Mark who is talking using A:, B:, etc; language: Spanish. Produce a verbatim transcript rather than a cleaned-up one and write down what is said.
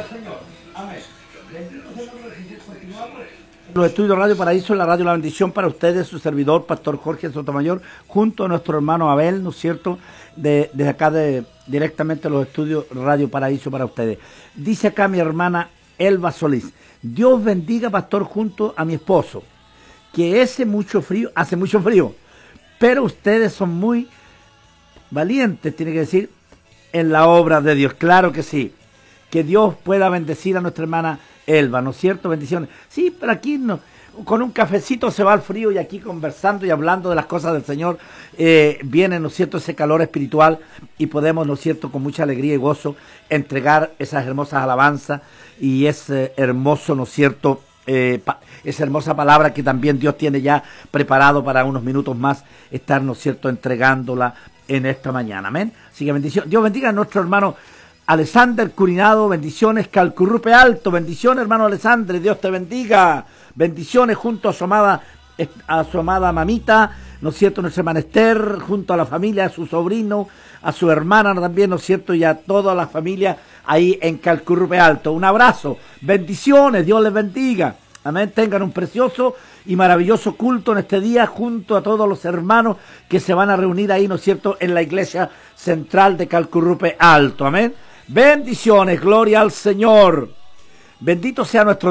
A: Señor. Amén. Bendito sea el nombre de Jesús. Continuamos. Los estudios de Radio Paraíso, la radio La Bendición para ustedes, su servidor, Pastor Jorge Sotomayor, junto a nuestro hermano Abel, ¿no es cierto?, de, desde acá de, directamente los estudios Radio Paraíso para ustedes. Dice acá mi hermana Elba Solís: Dios bendiga, pastor, junto a mi esposo, que ese mucho frío, hace mucho frío, pero ustedes son muy valientes, tiene que decir, en la obra de Dios. Claro que sí. Que Dios pueda bendecir a nuestra hermana Elba, ¿no es cierto? Bendiciones. Sí, pero aquí no, con un cafecito se va el frío, y aquí conversando y hablando de las cosas del Señor, eh, viene, ¿no es cierto?, ese calor espiritual, y podemos, ¿no es cierto?, con mucha alegría y gozo entregar esas hermosas alabanzas y ese hermoso, ¿no es cierto?, eh, esa hermosa palabra que también Dios tiene ya preparado para unos minutos más estar, ¿no es cierto?, entregándola en esta mañana. Amén. Así que bendición. Dios bendiga a nuestro hermano Alexander Curinado, bendiciones, Calcurrupe Alto, bendiciones, hermano Alexander, Dios te bendiga, bendiciones junto a su amada, a su amada mamita, ¿no es cierto?, nuestra hermana Esther, junto a la familia, a su sobrino, a su hermana también, ¿no es cierto?, y a toda la familia ahí en Calcurrupe Alto. Un abrazo, bendiciones, Dios les bendiga, amén. Tengan un precioso y maravilloso culto en este día junto a todos los hermanos que se van a reunir ahí, ¿no es cierto?, en la iglesia central de Calcurrupe Alto, amén. Bendiciones, gloria al Señor. Bendito sea nuestro